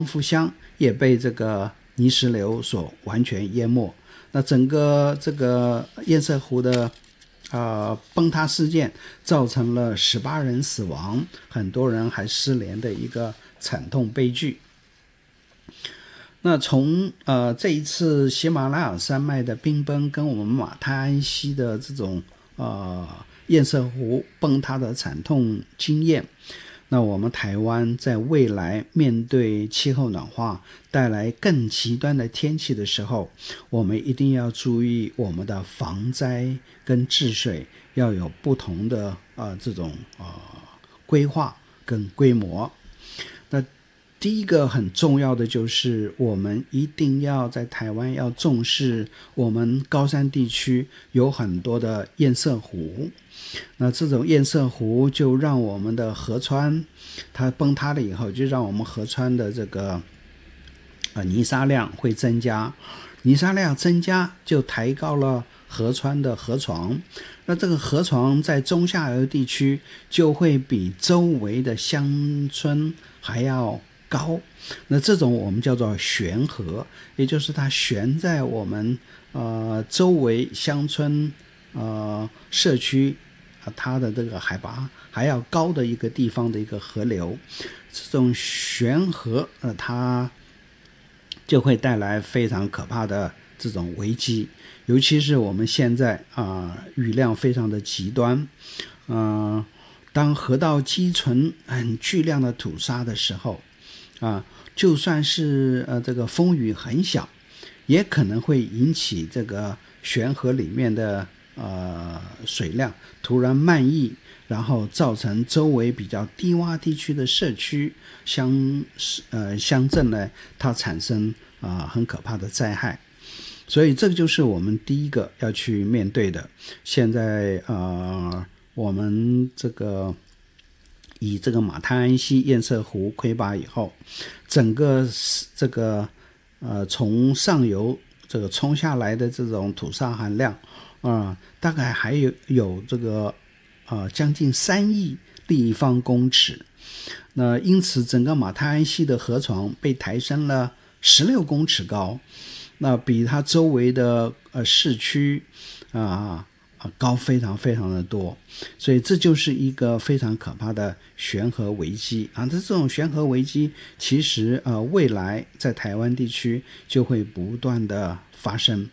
福乡也被这个泥石流所完全淹没。那整个这个堰塞湖的崩塌事件造成了18人死亡，很多人还失联的一个惨痛悲剧。那从这一次喜马拉雅山脉的冰崩跟我们马太安溪的这种堰塞湖崩塌的惨痛经验，那我们台湾在未来面对气候暖化带来更极端的天气的时候，我们一定要注意我们的防灾跟治水要有不同的这种规划跟规模。那第一个很重要的就是我们一定要在台湾要重视我们高山地区有很多的堰塞湖，那这种堰塞湖就让我们的河川它崩塌了以后，就让我们河川的这个泥沙量会增加，泥沙量增加就抬高了河川的河床，那这个河床在中下游地区就会比周围的乡村还要高，那这种我们叫做悬河，也就是它悬在我们周围乡村社区它的这个海拔还要高的一个地方的一个河流，这种悬河它就会带来非常可怕的这种危机，尤其是我们现在雨量非常的极端，当河道积存很巨量的土沙的时候就算是这个风雨很小，也可能会引起这个悬河里面的水量突然漫溢，然后造成周围比较低洼地区的社区乡镇呢，它产生很可怕的灾害。所以这个就是我们第一个要去面对的。现在我们以这个马太安溪堰塞湖溃坝以后，整个这个从上游这个冲下来的这种土沙含量大概还有这个将近3亿立方公尺。那因此整个马太安溪的河床被抬升了16公尺高，那比它周围的市区高非常非常的多，所以这就是一个非常可怕的悬河危机这种悬河危机其实未来在台湾地区就会不断的发生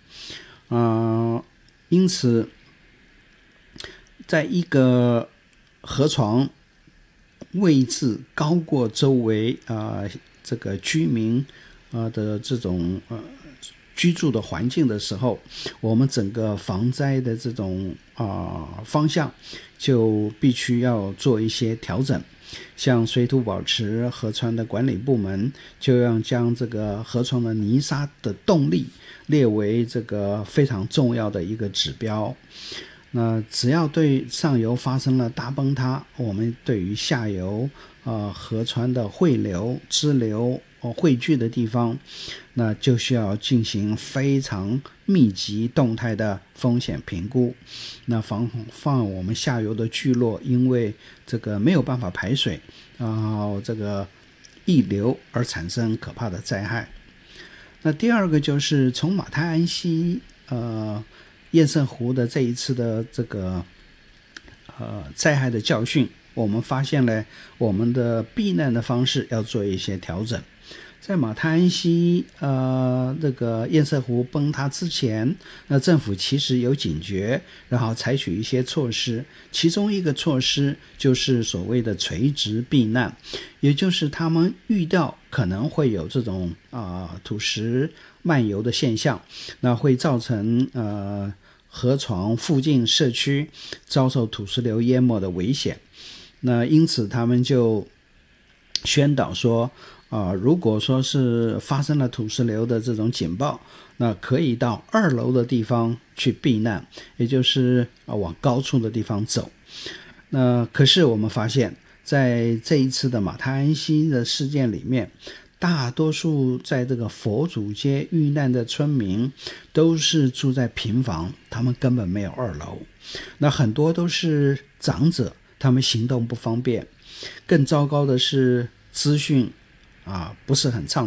因此在一个河床位置高过周围这个居民的这种居住的环境的时候，我们整个防灾的这种方向就必须要做一些调整。像水土保持河川的管理部门就要将这个河床的泥沙的动力列为这个非常重要的一个指标。那只要对上游发生了大崩塌，我们对于下游河川的汇流支流汇聚的地方，那就需要进行非常密集动态的风险评估，那防我们下游的聚落因为这个没有办法排水然后这个溢流而产生可怕的灾害。那第二个就是从马太安溪堰塞湖的这一次的这个灾害的教训，我们发现了我们的避难的方式要做一些调整。在马太安溪这个堰塞湖崩塌之前，那政府其实有警觉，然后采取一些措施，其中一个措施就是所谓的垂直避难，也就是他们预料可能会有这种土石漫游的现象，那会造成河床附近社区遭受土石流淹没的危险。那因此他们就宣导说如果说是发生了土石流的这种警报，那可以到2楼的地方去避难，也就是往高处的地方走。那可是我们发现在这一次的马太安溪的事件里面，大多数在这个佛祖街遇难的村民都是住在平房，他们根本没有2楼。那很多都是长者，他们行动不方便。更糟糕的是资讯不是很畅